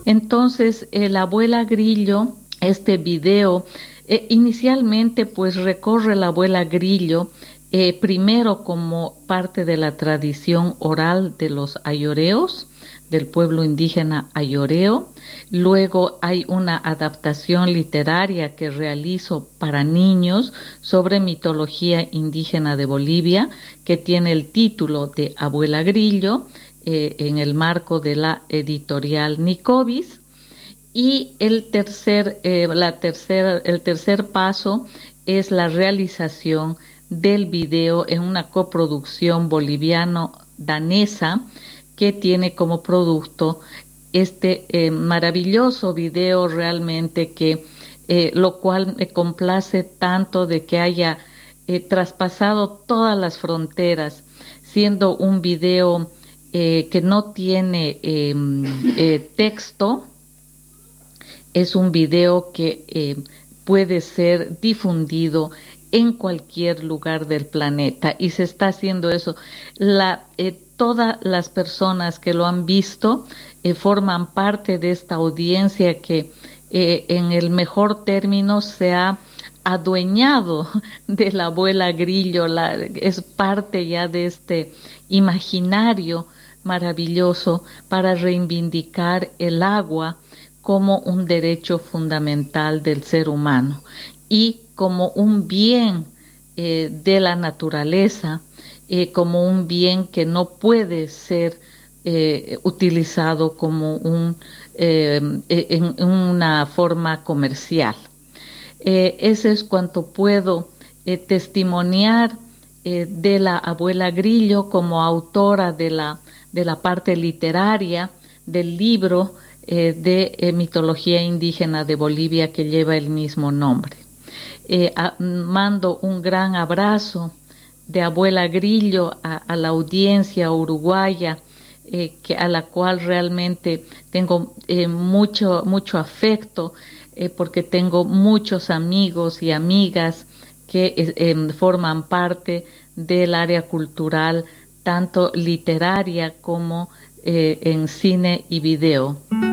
Entonces, la abuela Grillo, este video, inicialmente pues recorre la abuela Grillo, primero como parte de la tradición oral de los ayoreos, del pueblo indígena ayoreo. Luego hay una adaptación literaria que realizo para niños sobre mitología indígena de Bolivia, que tiene el título de Abuela Grillo, en el marco de la editorial Nicovis. Y el tercer paso es la realización del video en una coproducción boliviano-danesa que tiene como producto este maravilloso video realmente que lo cual me complace tanto de que haya traspasado todas las fronteras, siendo un video que no tiene texto. Es un video que puede ser difundido en cualquier lugar del planeta y se está haciendo eso. Todas las personas que lo han visto forman parte de esta audiencia que en el mejor término se ha adueñado de la abuela Grillo, es parte ya de este imaginario maravilloso para reivindicar el agua como un derecho fundamental del ser humano y como un bien de la naturaleza, como un bien que no puede ser utilizado como en una forma comercial. Eso es cuanto puedo testimoniar de la abuela Grillo como autora de la parte literaria del libro de mitología indígena de Bolivia que lleva el mismo nombre. Mando un gran abrazo de abuela Grillo a la audiencia uruguaya, a la cual realmente tengo mucho afecto, porque tengo muchos amigos y amigas que forman parte del área cultural, tanto literaria como en cine y video.